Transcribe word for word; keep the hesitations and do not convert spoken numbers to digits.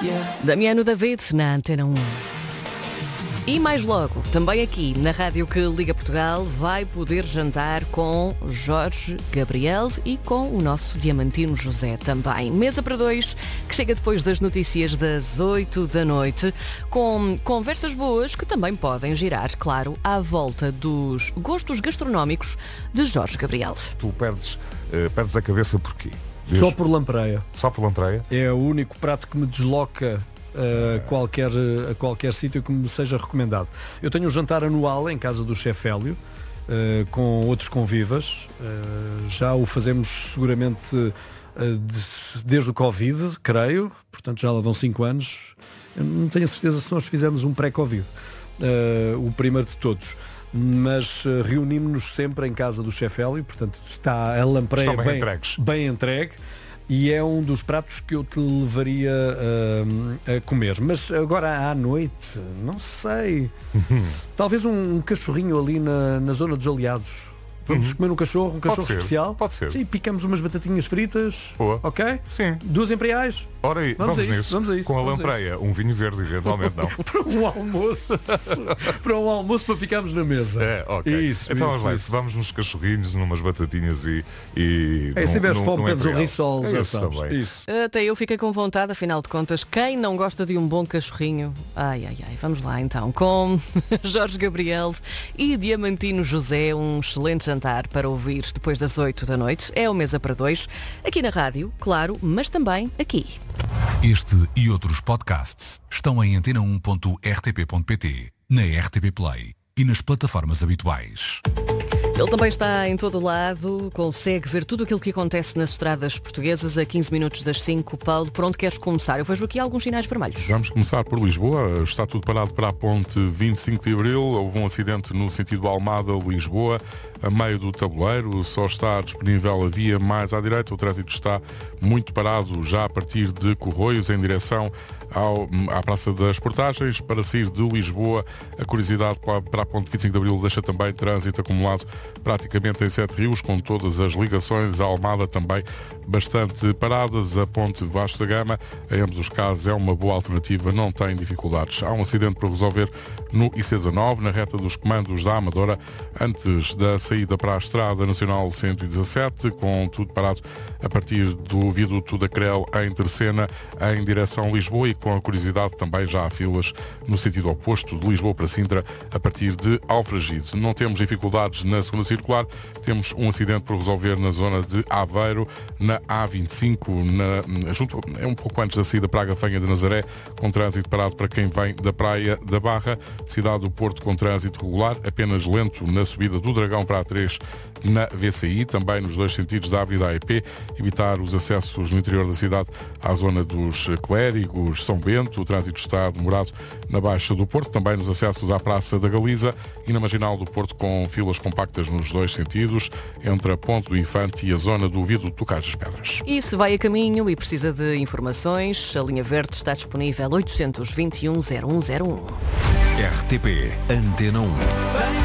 Damiano David na Antena um. E mais logo, também aqui na rádio que liga Portugal, vai poder jantar com Jorge Gabriel e com o nosso Diamantino José também. Mesa para dois, que chega depois das notícias das oito da noite, com conversas boas que também podem girar, claro, à volta dos gostos gastronómicos de Jorge Gabriel. Tu perdes, uh, perdes a cabeça porquê? Diz? Só por lampreia. Só por lampreia? É o único prato que me desloca a qualquer, a qualquer sítio que me seja recomendado. Eu tenho um jantar anual em casa do chefe Hélio, uh, com outros convivas. Uh, já o fazemos seguramente uh, de, desde o Covid, creio. Portanto, já lá vão cinco anos. Eu não tenho a certeza se nós fizemos um pré-Covid. Uh, o primeiro de todos. Mas uh, reunimos-nos sempre em casa do chefe Hélio. Portanto, está a lampreia bem, bem, entregues. bem entregue. E é um dos pratos que eu te levaria uh, a comer. Mas agora à noite, não sei. Talvez um, um cachorrinho ali na, na zona dos aliados. Vamos Uhum. comer um cachorro, um cachorro Pode ser, especial. pode ser. Sim, picamos umas batatinhas fritas. Boa. Ok? Sim. Duas imperiais. Ora aí, Vamos vamos, a isso, nisso. vamos a isso, Com a vamos a lampreia, um vinho verde, eventualmente não. Para um almoço. Para um almoço para ficarmos na mesa. É, ok. Isso, então isso, vamos lá, isso. vamos nos cachorrinhos, numas batatinhas e. e É, se num- tiveres num- fome, num pedes um imperial. rissol, É já isso sabes. também. Isso. Até eu fiquei com vontade, afinal de contas, quem não gosta de um bom cachorrinho? Ai, ai, ai, vamos lá então, com Jorge Gabriel e Diamantino José, um excelente jantar para ouvir depois das oito da noite. É o Mesa para Dois, aqui na rádio, claro, mas também aqui. Este e outros podcasts estão em antena um ponto r t p ponto p t, na R T P Play e nas plataformas habituais. Ele também está em todo o lado, consegue ver tudo aquilo que acontece nas estradas portuguesas a quinze minutos das cinco. Paulo, por onde queres começar? Eu vejo aqui alguns sinais vermelhos. Vamos começar por Lisboa. Está tudo parado para a ponte vinte e cinco de Abril. Houve um acidente no sentido Almada-Lisboa, a meio do tabuleiro. Só está disponível a via mais à direita. O trânsito está muito parado já a partir de Corroios, em direção ao, à Praça das Portagens. Para sair de Lisboa, a curiosidade para a ponte vinte e cinco de Abril deixa também trânsito acumulado praticamente em Sete Rios, com todas as ligações. A Almada também bastante paradas. A ponte Vasco da Gama, em ambos os casos, é uma boa alternativa, não tem dificuldades. Há um acidente para resolver no I C dezanove, na reta dos comandos da Amadora, antes da saída para a Estrada Nacional cento e dezassete, com tudo parado a partir do viaduto da Crel em Terceira, em direção a Lisboa, e com a curiosidade também já há filas no sentido oposto, de Lisboa para Sintra, a partir de Alfragide. Não temos dificuldades na segunda circular, temos um acidente por resolver na zona de Aveiro, na A vinte e cinco, na, junto, é um pouco antes da saída para a Gafanha de Nazaré, com trânsito parado para quem vem da Praia da Barra. Cidade do Porto com trânsito regular, apenas lento na subida do Dragão para a três na V C I, também nos dois sentidos da Avenida A E P, evitar os acessos no interior da cidade à zona dos Clérigos, São Bento. O trânsito está demorado na Baixa do Porto, também nos acessos à Praça da Galiza e na Marginal do Porto, com filas compactas nos dois sentidos, entre a Ponte do Infante e a zona do Viaduto do Cais das Pedras. E se vai a caminho e precisa de informações, a linha verde está disponível oito dois um, zero um zero um. R T P Antena um.